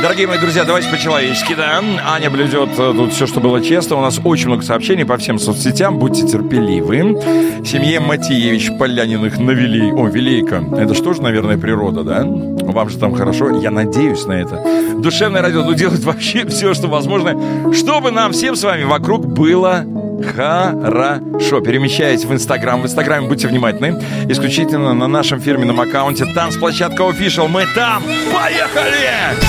Дорогие мои друзья, давайте по-человечески, да? Аня блюдет тут все, что было честно. У нас очень много сообщений по всем соцсетям. Будьте терпеливы. Семье Матиевич Поляниных навели... О, Велейко. Это что же, наверное, природа, да? Вам же там хорошо. Я надеюсь на это. Душевное радио делает вообще все, что возможно, чтобы нам всем с вами вокруг было... хорошо. Перемещаясь в Инстаграм. В Инстаграме будьте внимательны. Исключительно на нашем фирменном аккаунте Танцплощадка Official. Мы там. Поехали!